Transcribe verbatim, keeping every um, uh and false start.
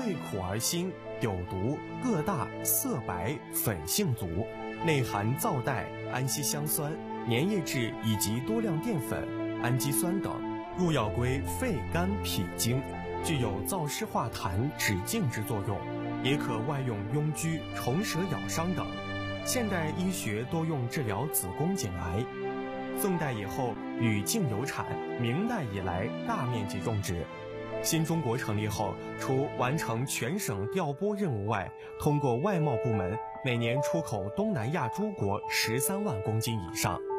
味苦而辛，有毒，个大，色白，粉性足，内含皂带、氨烯香酸、粘液质以及多量淀粉、氨基酸等，入药归肺、肝、脾经，具有燥湿化痰、止痉之作用，也可外用痈疽、虫蛇咬伤等。现代医学多用治疗子宫颈癌。宋代以后女净有产，明代以来大面积种植。新中国成立后，除完成全省调拨任务外，通过外贸部门每年出口东南亚诸国十三万公斤以上。